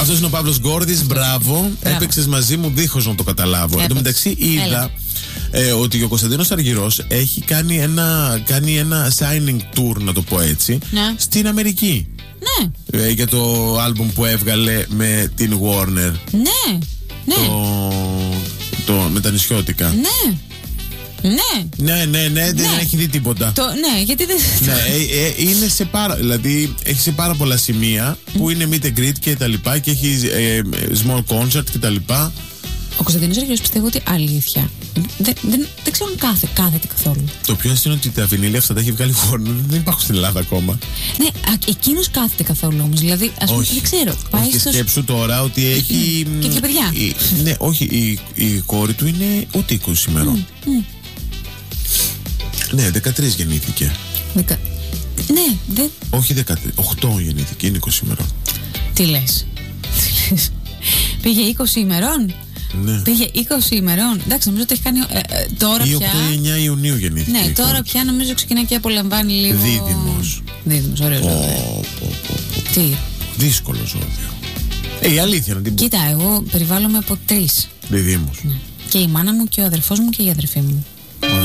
Αυτός είναι ο Παύλος Γκόρδης. Μπράβο. Έπαιξες μαζί μου δίχως να το καταλάβω. Εν τω μεταξύ είδα ότι ο Κωνσταντίνος Αργυρός έχει κάνει ένα signing tour, να το πω έτσι, στην Αμερική. Ναι. Για το άλμπουμ που έβγαλε με την Warner. Ναι. Με τα νησιώτικα. Ναι, δεν έχει δει τίποτα. Ναι, γιατί δεν. Ναι, είναι δηλαδή έχει σε πάρα πολλά σημεία που είναι meet and greet και τα λοιπά και έχει small concert και τα λοιπά. Ο Κωνσταντίνος Αργυρός πιστεύω ότι αλήθεια δεν ξέρω αν κάθεται καθόλου. Το πιο αστείο είναι ότι τα βινίλια αυτά τα έχει βγάλει Warner, δεν υπάρχουν στην Ελλάδα ακόμα. Ναι, εκείνος κάθεται καθόλου όμως. Δηλαδή, ας πούμε, δεν ξέρω. Πάει και σκέψου τώρα ότι έχει. Και δύο παιδιά. Ναι, όχι, η κόρη του είναι ούτε 20 ημερών. Ναι, 13 γεννήθηκε. Ναι, όχι 13, 8 γεννήθηκε, είναι 20 ημερών. Τι λες? Πήγε 20 ημερών. Ναι. Πήγε 20 ημερών. Εντάξει, νομίζω ότι έχει κάνει τώρα ή πια. 8 ή 9 Ιουνίου γεννήθηκε. Ναι, τώρα πια νομίζω ξεκινάει και απολαμβάνει λίγο. Δίδυμος, ωραίο ζώδιο. Τι? Δύσκολο ζώδιο. Η αλήθεια να την πω. Κοίτα, εγώ περιβάλλομαι από 3 διδύμους. Ναι. Και η μάνα μου και ο αδερφός μου και η αδερφή μου.